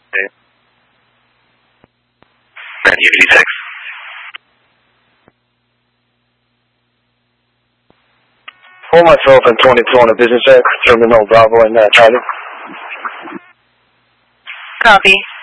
Unity 6. For myself and 22 on a business check, Terminal Bravo and Charlie. Copy.